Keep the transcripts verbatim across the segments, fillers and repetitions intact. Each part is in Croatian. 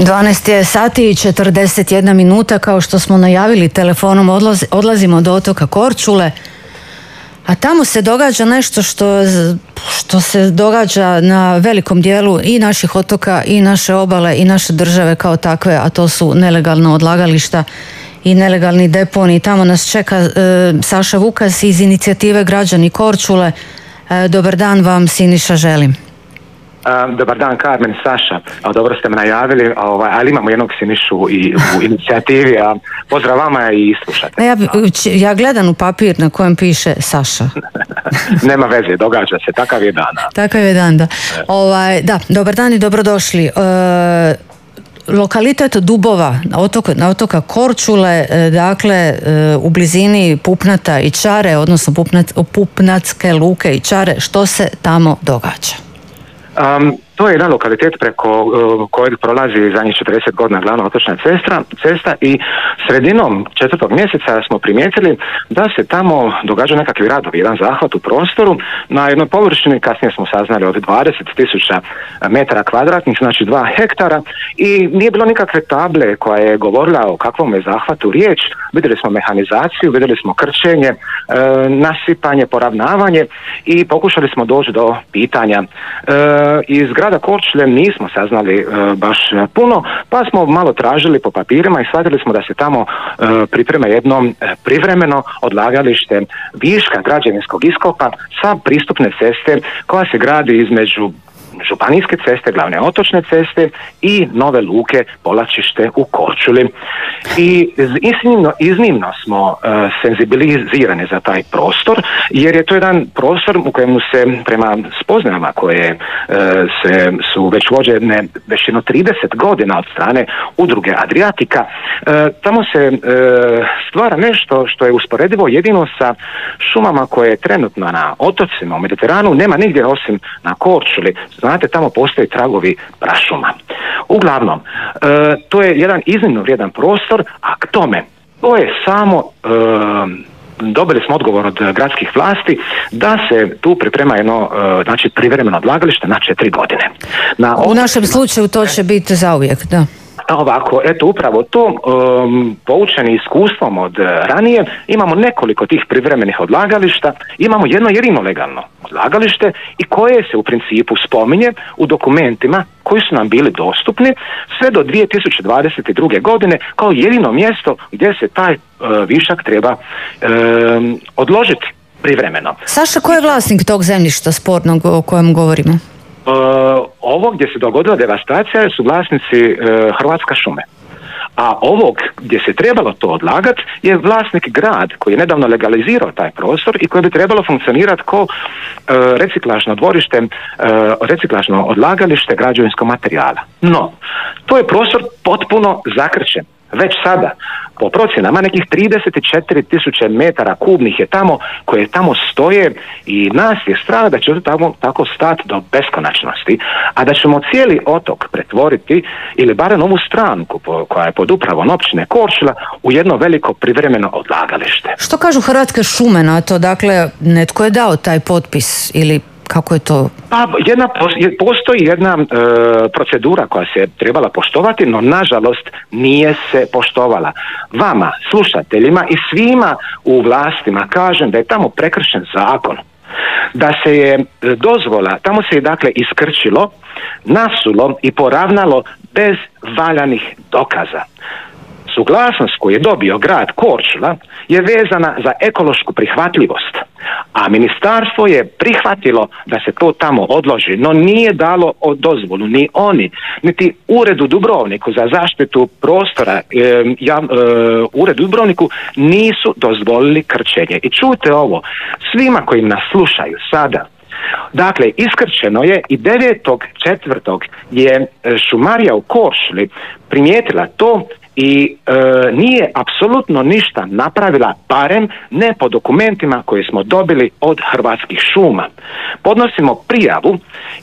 dvanaest je sati i četrdeset jedna minuta, kao što smo najavili telefonom, odlazi, odlazimo do otoka Korčule, a tamo se događa nešto što, što se događa na velikom dijelu i naših otoka i naše obale i naše države kao takve, a to su nelegalna odlagališta i nelegalni deponi. Tamo nas čeka e, Saša Vukas iz inicijative Građani Korčule. E, dobar dan vam, Siniša, želim. Uh, dobar dan, Karmen, Saša. A, dobro ste me najavili, a, ovaj, ali imamo jednog Sinišu i u inicijativi, a pozdrav vama i slušate. Ja, ja gledam u papir na kojem piše Saša. Nema veze, događa se, takav je dan. Takav je dan, da. Ovaj, da, dobar dan i dobrodošli. E, lokalitet Dubova na, otok, na otoka Korčule, e, dakle e, u blizini Pupnata i Čare, odnosno Pupnat, Pupnatske luke i Čare, što se tamo događa? Um, to je jedan lokalitet preko uh, kojeg prolazi zadnjih četrdeset godina glavna otočna cesta, cesta i sredinom četvrtog mjeseca smo primijetili da se tamo događa nekakvi radovi, jedan zahvat u prostoru na jednoj površini, kasnije smo saznali od dvadeset tisuća metara kvadratnih, znači dva hektara, i nije bilo nikakve table koja je govorila o kakvom je zahvatu riječ. Vidjeli smo mehanizaciju, vidjeli smo krčenje, e, nasipanje, poravnavanje i pokušali smo doći do pitanja. E, iz grada Korčule nismo saznali e, baš puno, pa smo malo tražili po papirima i shvatili smo da se tamo e, priprema jedno e, privremeno odlagalište viška građevinskog iskopa sa pristupne ceste koja se gradi između županijske ceste, glavne otočne ceste i nove luke Polačište u Korčuli. I iznimno, iznimno smo uh, senzibilizirani za taj prostor, jer je to jedan prostor u kojemu se prema spoznajama koje uh, se, su već vođene već jedno trideset godina od strane udruge Adriatika, uh, tamo se uh, stvara nešto što je usporedivo jedino sa šumama koje trenutno na otocima u Mediteranu nema nigdje osim na Korčuli. Znate, tamo postoje tragovi prašuma. Uglavnom, e, to je jedan iznimno vrijedan prostor, a k tome, to je samo, e, dobili smo odgovor od gradskih vlasti da se tu priprema jedno, e, znači, privremeno odlagalište na četiri godine. Na U našem slučaju to će biti zauvijek, da. Ovako, eto upravo to, um, poučeni iskustvom od uh, ranije, imamo nekoliko tih privremenih odlagališta, imamo jedno jedino legalno odlagalište i koje se u principu spominje u dokumentima koji su nam bili dostupni sve do dvije tisuće dvadeset druge. godine kao jedino mjesto gdje se taj uh, višak treba um, odložiti privremeno. Saša, ko je vlasnik tog zemljišta spornog o kojem govorimo? Uh, ovo gdje se dogodila devastacija su vlasnici uh, Hrvatska šume. A ovog gdje se trebalo to odlagat je vlasnik grad koji je nedavno legalizirao taj prostor i koji bi trebalo funkcionirati kao uh, reciklažno dvorište, uh, reciklažno odlagalište građevinskog materijala. No, to je prostor potpuno zakrčen. Već sada, po procjenama, nekih trideset četiri tisuće metara kubnih je tamo, koje tamo stoje, i nas je strah da će to tamo tako stati do beskonačnosti, a da ćemo cijeli otok pretvoriti, ili barem ovu stranku po, koja je pod upravom općine Korčula, u jedno veliko privremeno odlagalište. Što kažu Hrvatske šume na to? Dakle, netko je dao taj potpis ili kako je to? Pa, jedna, postoji jedna e, procedura koja se trebala poštovati, no nažalost nije se poštovala. Vama, slušateljima i svima u vlastima kažem da je tamo prekršen zakon. Da se je dozvola, tamo se je dakle iskrčilo, nasulo i poravnalo bez valjanih dokaza. Suglasnost koju je dobio grad Korčula je vezana za ekološku prihvatljivost, a ministarstvo je prihvatilo da se to tamo odloži, no nije dalo dozvolu ni oni, niti Ured u Dubrovniku za zaštitu prostora, e, ja, e, Ured u Dubrovniku nisu dozvolili krčenje. I čujte ovo, svima koji nas slušaju sada, dakle, iskrčeno je i devetog četvrtog je šumarija u Korčuli primijetila to i e, nije apsolutno ništa napravila, barem ne po dokumentima koje smo dobili od Hrvatskih šuma. Podnosimo prijavu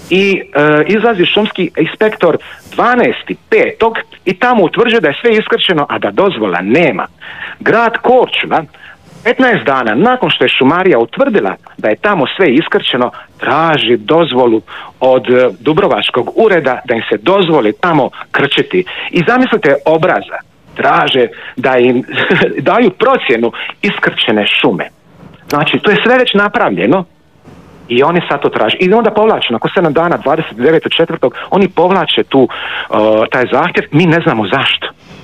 i e, izlazi šumski inspektor dvanaestog petog i tamo utvrđuje da je sve iskrčeno, a da dozvola nema. Grad Korčula petnaest dana nakon što je šumarija utvrdila da je tamo sve iskrčeno, traži dozvolu od Dubrovačkog ureda da im se dozvoli tamo krčiti. I zamislite obraza, traže da im daju procjenu iskrčene šume. Znači, to je sve već napravljeno i oni sad to traže. I onda povlače, nakon sedam dana, dvadeset devetog četvrtog oni povlače tu uh, taj zahtjev, mi ne znamo zašto.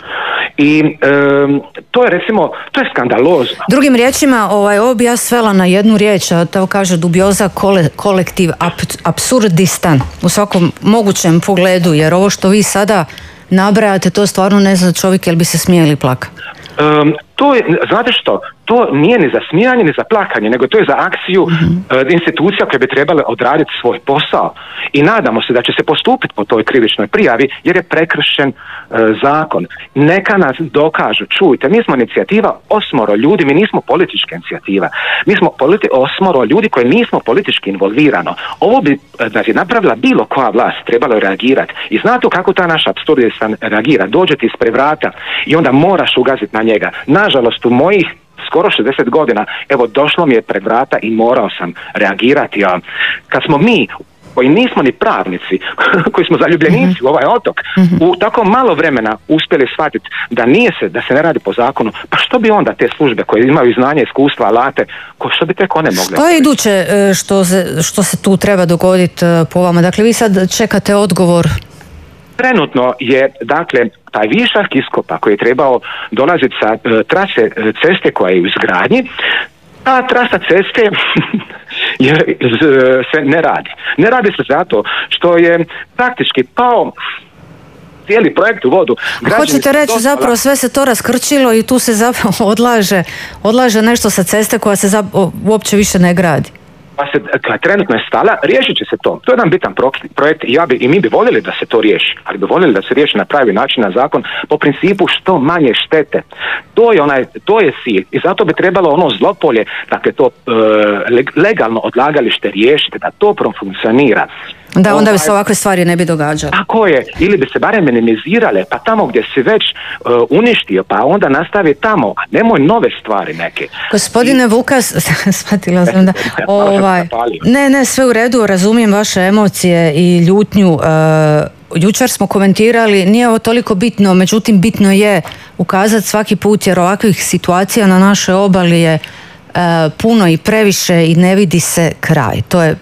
I um, to je recimo, to je skandalozno. Drugim riječima, ovaj, ovo bi ja svela na jednu riječ, a to kaže dubioza kole, kolektiv ap, apsurdistan u svakom mogućem pogledu, jer ovo što vi sada nabrajate, to stvarno ne zna čovjek jel bi se smijeli ili plaka. Um, to je, znate što, to nije ni za smijanje ni za plakanje, nego to je za akciju mm-hmm. uh, institucija koje bi trebale odraditi svoj posao. I nadamo se da će se postupiti po toj krivičnoj prijavi jer je prekršen uh, zakon. Neka nas dokažu, čujte, mi smo inicijativa osmoro ljudi, mi nismo politička inicijativa. Mi smo politi- osmoro ljudi koji nismo politički involvirano. Ovo bi znači, napravila bilo koja vlast, trebalo je reagirati. I znate kako ta naša apsurdistan reagira? Dođete ispred vrata i onda moraš ugaziti na njega. Nažalost, u mojih skoro šezdeset godina, evo, došlo mi je pred vrata i morao sam reagirati. A kad smo mi, koji nismo ni pravnici, koji smo zaljubljenici mm-hmm. u ovaj otok, mm-hmm. u tako malo vremena uspjeli shvatiti da nije se, da se ne radi po zakonu, pa što bi onda te službe koje imaju znanje, iskustva, alate, ko, što bi tek one mogle? Što je iduće što se, što se tu treba dogoditi po vama? Dakle, vi sad čekate odgovor. Trenutno je, dakle, taj višak iskopa koji je trebao dolaziti sa e, trase e, ceste koja je u izgradnji, ta trasa ceste je, e, se ne radi. Ne radi se zato što je praktički pao cijeli projekt u vodu. Građani hoćete reći dostala... zapravo sve se to raskrčilo i tu se zapravo odlaže, odlaže nešto sa ceste koja se zapravo uopće više ne gradi. Pa se trenutno je stala, riješit će se to. To je jedan bitan projekt i, ja bi, i mi bi voljeli da se to riješi, ali bi voljeli da se riješi na pravi način, na zakon, po principu što manje štete. To je onaj, to je cilj i zato bi trebalo ono zlopolje, dakle to e, legalno odlagalište riješiti, da to profunkcionira. Da, onda bi se ovakve stvari ne bi događale. Tako je, ili bi se barem minimizirale, pa tamo gdje si već uh, uništio, pa onda nastavi tamo, a nemoj nove stvari neke. Gospodine I... Vukas, shvatila sam da... Ovaj, ne, ne, sve u redu, razumijem vaše emocije i ljutnju. Uh, jučer smo komentirali, nije ovo toliko bitno, međutim bitno je ukazati svaki put, jer ovakvih situacija na našoj obali je uh, puno i previše i ne vidi se kraj. To je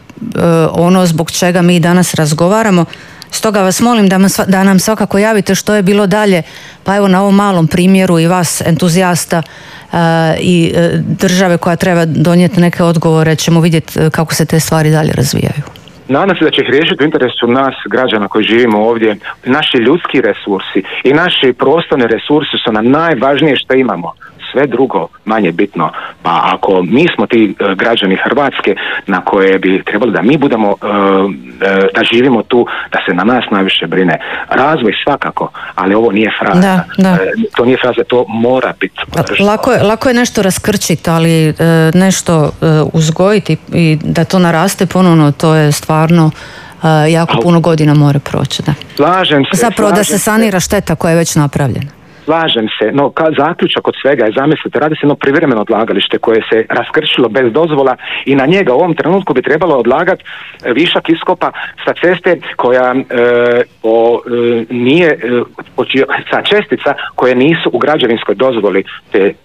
ono zbog čega mi danas razgovaramo. Stoga vas molim da, da nam svakako javite što je bilo dalje, pa evo na ovom malom primjeru i vas entuzijasta uh, i uh, države koja treba donijeti neke odgovore, ćemo vidjeti kako se te stvari dalje razvijaju. Nadam se da će ih riješiti u interesu nas, građana koji živimo ovdje. Naši ljudski resursi i naši prostorni resursi su nam najvažnije što imamo. Sve drugo manje bitno. Pa ako mi smo ti uh, građani Hrvatske na koje bi trebali da mi budemo, uh, uh, da živimo tu, da se na nas najviše brine. Razvoj svakako, ali ovo nije fraza. Da, da. Uh, to nije fraza, to mora biti. Lako je, lako je nešto raskrčiti, ali uh, nešto uh, uzgojiti i da to naraste ponovno, to je stvarno uh, jako puno godina mora proći. Da. Slažem se. Zapravo slažem da se sanira šteta koja je već napravljena. Slažem se, no kao zaključak od svega je, zamislite, radi se jedno privremeno odlagalište koje se raskrčilo bez dozvola i na njega u ovom trenutku bi trebalo odlagati višak iskopa sa ceste koja e, o, e, nije, e, sa čestica koje nisu u građevinskoj dozvoli te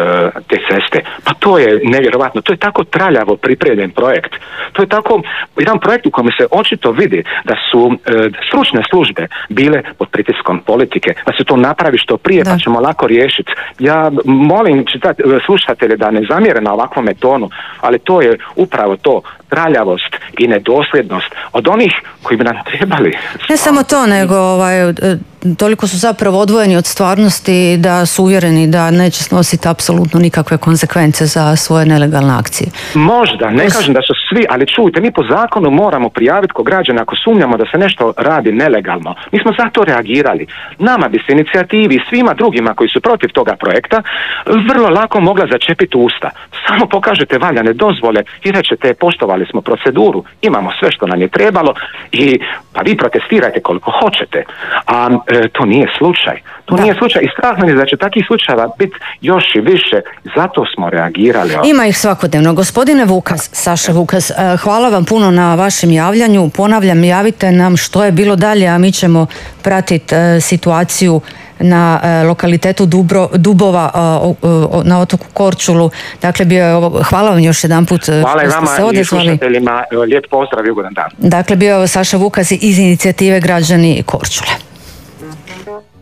te ceste. Pa to je nevjerovatno. To je tako traljavo pripremljen projekt. To je tako jedan projekt u kojem se očito vidi da su e, stručne službe bile pod pritiskom politike, da se to napravi što prije, da. Pa ćemo lako riješiti. Ja molim čitati, slušatelje da ne zamjere na ovakvom tonu, ali to je upravo to, traljavost i nedosljednost od onih koji bi nam trebali. Ne samo to, nego ovaj, toliko su zapravo odvojeni od stvarnosti da su uvjereni da neće snositi apsolutno nikakve konsekvence za svoje nelegalne akcije. Možda, ne kažem da su svi, ali čujte, mi po zakonu moramo prijaviti ko građani ako sumnjamo da se nešto radi nelegalno. Mi smo zato reagirali. Nama bi se inicijativi i svima drugima koji su protiv toga projekta vrlo lako mogla začepiti usta. Samo pokažete valjane dozvole i rećete poštovali smo proceduru, imamo sve što nam je trebalo i pa vi protestirajte koliko hoćete. A e, to nije slučaj. To da. nije slučaj i strah nam je da će takvih slučajeva biti još i više. Zato smo reagirali. Ima ih svakodnevno. Gospodine Vukas, Saša Vukas, hvala vam puno na vašem javljanju. Ponavljam, javite nam što je bilo dalje, a mi ćemo pratiti situaciju na lokalitetu Dubro, Dubova na otoku Korčulu. Dakle, bio je ovo, hvala vam još jedan put. Hvala i vama i slušateljima. Lijep pozdrav i ugodan dan. Dakle, bio je ovo Saša Vukas iz inicijative Građani Korčule.